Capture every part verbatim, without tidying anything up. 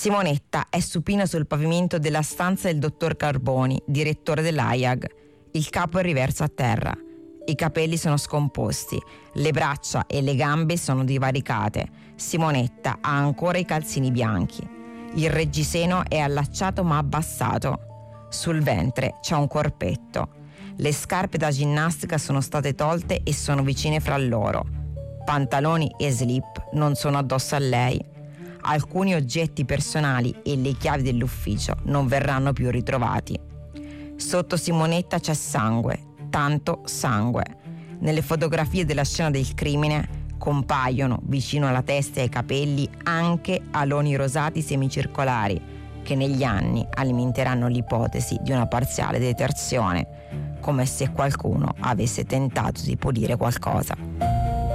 Simonetta è supina sul pavimento della stanza del dottor Carboni, direttore dell'A I A G. Il capo è riverso a terra. I capelli sono scomposti, le braccia e le gambe sono divaricate. Simonetta ha ancora i calzini bianchi. Il reggiseno è allacciato ma abbassato. Sul ventre c'è un corpetto. Le scarpe da ginnastica sono state tolte e sono vicine fra loro. Pantaloni e slip non sono addosso a lei. Alcuni oggetti personali e le chiavi dell'ufficio non verranno più ritrovati. Sotto Simonetta c'è sangue, tanto sangue. Nelle fotografie della scena del crimine compaiono vicino alla testa e ai capelli anche aloni rosati semicircolari che negli anni alimenteranno l'ipotesi di una parziale detersione, come se qualcuno avesse tentato di pulire qualcosa.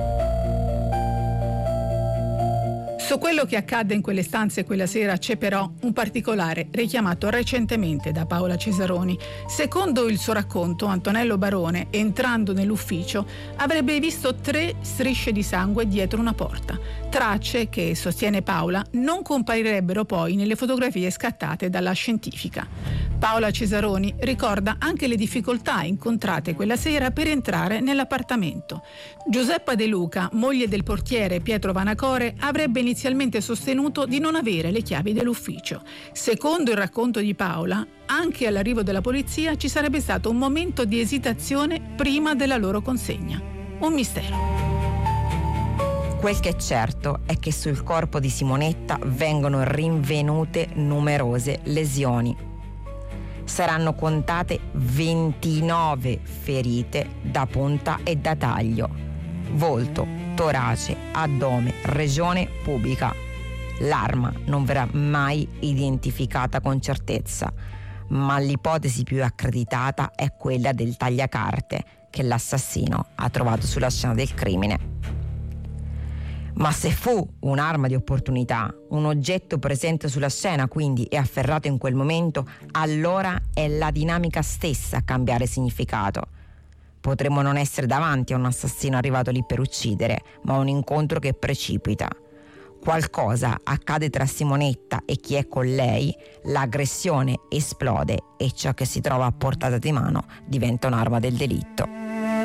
Su quello che accadde in quelle stanze quella sera c'è però un particolare richiamato recentemente da Paola Cesaroni. Secondo il suo racconto, Antonello Barone, entrando nell'ufficio, avrebbe visto tre strisce di sangue dietro una porta, tracce che, sostiene Paola, non comparirebbero poi nelle fotografie scattate dalla scientifica. Paola Cesaroni ricorda anche le difficoltà incontrate quella sera per entrare nell'appartamento. Giuseppa De Luca, moglie del portiere Pietro Vanacore, avrebbe inizialmente sostenuto di non avere le chiavi dell'ufficio. Secondo il racconto di Paola, anche all'arrivo della polizia ci sarebbe stato un momento di esitazione prima della loro consegna. Un mistero. Quel che è certo è che sul corpo di Simonetta vengono rinvenute numerose lesioni. Saranno contate ventinove ferite da punta e da taglio. Volto, torace, addome, regione pubica. L'arma non verrà mai identificata con certezza, ma l'ipotesi più accreditata è quella del tagliacarte che l'assassino ha trovato sulla scena del crimine. Ma se fu un'arma di opportunità, un oggetto presente sulla scena quindi e afferrato in quel momento, allora è la dinamica stessa a cambiare significato. Potremmo non essere davanti a un assassino arrivato lì per uccidere, ma un incontro che precipita. Qualcosa accade tra Simonetta e chi è con lei, l'aggressione esplode e ciò che si trova a portata di mano diventa un'arma del delitto.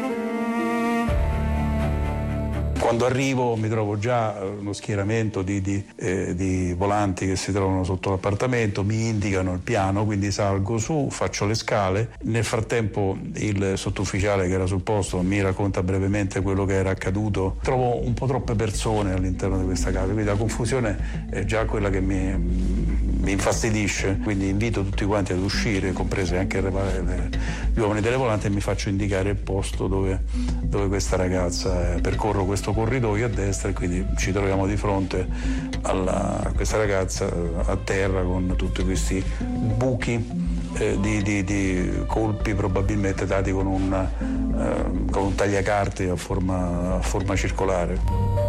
Quando arrivo mi trovo già uno schieramento di, di, eh, di volanti che si trovano sotto l'appartamento, mi indicano il piano, quindi salgo su, faccio le scale. Nel frattempo il sottufficiale che era sul posto mi racconta brevemente quello che era accaduto. Trovo un po' troppe persone all'interno di questa casa, quindi la confusione è già quella che mi, mi infastidisce, quindi invito tutti quanti ad uscire, comprese anche le, gli uomini delle volanti, e mi faccio indicare il posto dove, dove questa ragazza è. Percorro questo corridoio a destra e quindi ci troviamo di fronte alla, a questa ragazza a terra con tutti questi buchi eh, di, di, di colpi probabilmente dati con un, eh, con un tagliacarte a forma, a forma circolare.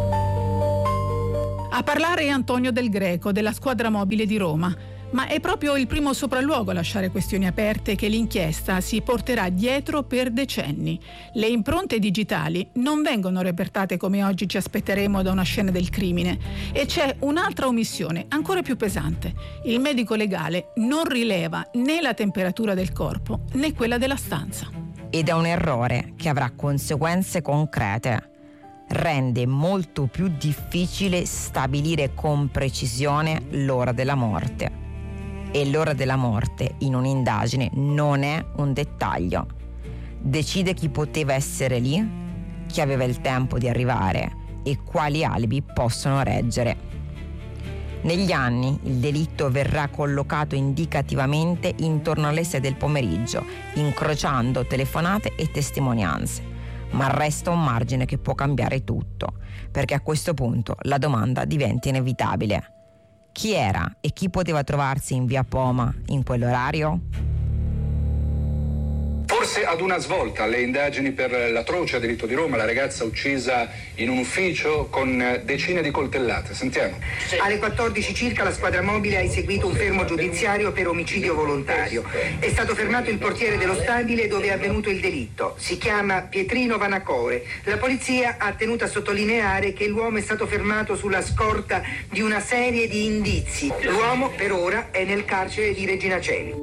A parlare è Antonio Del Greco della squadra mobile di Roma. Ma è proprio il primo sopralluogo a lasciare questioni aperte che l'inchiesta si porterà dietro per decenni. Le impronte digitali non vengono repertate come oggi ci aspetteremo da una scena del crimine. E c'è un'altra omissione ancora più pesante. Il medico legale non rileva né la temperatura del corpo né quella della stanza. Ed è un errore che avrà conseguenze concrete. Rende molto più difficile stabilire con precisione l'ora della morte. E l'ora della morte in un'indagine non è un dettaglio. Decide chi poteva essere lì, chi aveva il tempo di arrivare e quali alibi possono reggere. Negli anni il delitto verrà collocato indicativamente intorno alle sei del pomeriggio, incrociando telefonate e testimonianze. Ma resta un margine che può cambiare tutto, perché a questo punto la domanda diventa inevitabile. Chi era e chi poteva trovarsi in via Poma in quell'orario? Forse Forse ad una svolta le indagini per l'atroce a delitto di Roma, la ragazza uccisa in un ufficio con decine di coltellate. Sentiamo. Alle quattordici circa la squadra mobile ha eseguito un fermo giudiziario per omicidio volontario. È stato fermato il portiere dello stabile dove è avvenuto il delitto. Si chiama Pietrino Vanacore. La polizia ha tenuto a sottolineare che l'uomo è stato fermato sulla scorta di una serie di indizi. L'uomo per ora è nel carcere di Regina Coeli.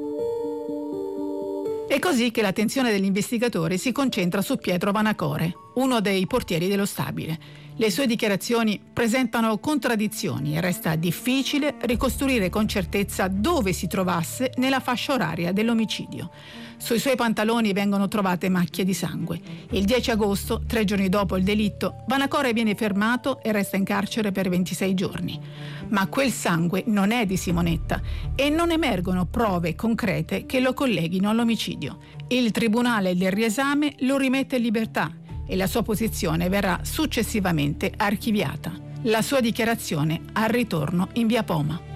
È così che l'attenzione degli investigatori si concentra su Pietro Vanacore, uno dei portieri dello stabile. Le sue dichiarazioni presentano contraddizioni e resta difficile ricostruire con certezza dove si trovasse nella fascia oraria dell'omicidio. Sui suoi pantaloni vengono trovate macchie di sangue. Il dieci agosto, tre giorni dopo il delitto, Vanacore viene fermato e resta in carcere per ventisei giorni. Ma quel sangue non è di Simonetta e non emergono prove concrete che lo colleghino all'omicidio. Il tribunale del riesame lo rimette in libertà e la sua posizione verrà successivamente archiviata. La sua dichiarazione al ritorno in via Poma.